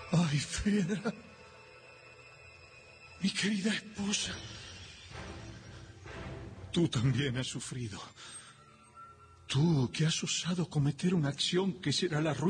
Ay, Fedra, mi querida esposa, tú también has sufrido. Tú que has osado cometer una acción que será la ruina